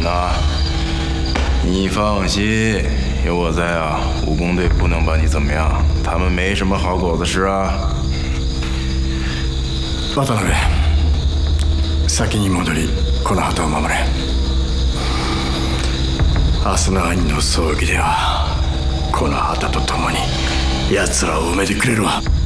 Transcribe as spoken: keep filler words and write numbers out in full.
呢？你放心，有我在啊，武工队不能把你怎么样。他们没什么好狗子事啊。 渡辺、先に戻りこの旗を守れ。明日の兄の葬儀ではこの旗と共に奴らを埋めてくれるわ。